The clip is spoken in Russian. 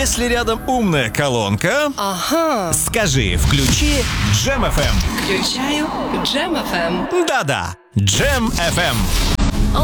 Если рядом умная колонка, Ага. скажи «включи Джем FM». Включаю Джем FM. Да-да, Джем FM.